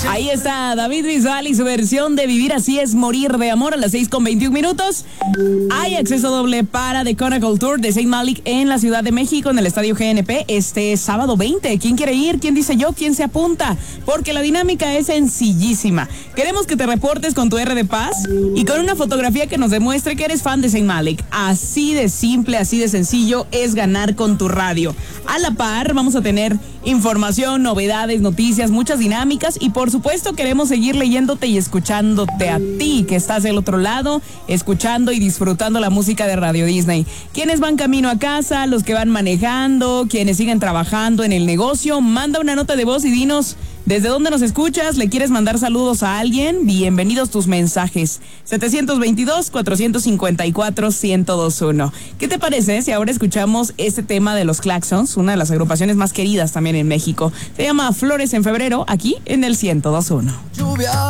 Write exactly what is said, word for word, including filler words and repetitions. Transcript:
Ahí está David Bisbal y su versión de Vivir Así Es Morir de Amor a las seis con veintiún minutos. Hay acceso doble para The Chronicle Tour de Saint Malik en la Ciudad de México, en el Estadio G N P, este sábado veinte. ¿Quién quiere ir? ¿Quién dice yo? ¿Quién se apunta? Porque la dinámica es sencillísima. Queremos que te reportes con tu R de Paz y con una fotografía que nos demuestre que eres fan de Saint Malik. Así de simple, así de sencillo es ganar con tu radio. A la par vamos a tener información, novedades, noticias, muchas dinámicas y por supuesto queremos seguir leyéndote y escuchándote a ti que estás del otro lado, escuchando y disfrutando la música de Radio Disney. Quienes van camino a casa, los que van manejando, quienes siguen trabajando en el negocio, manda una nota de voz y dinos desde dónde nos escuchas. ¿Le quieres mandar saludos a alguien? Bienvenidos tus mensajes. setecientos veintidós, cuatrocientos cincuenta y cuatro, ciento veintiuno. ¿Qué te parece si ahora escuchamos este tema de los Claxons, una de las agrupaciones más queridas también en México? Se llama Flores en Febrero, aquí en el ciento veintiuno. Lluvia.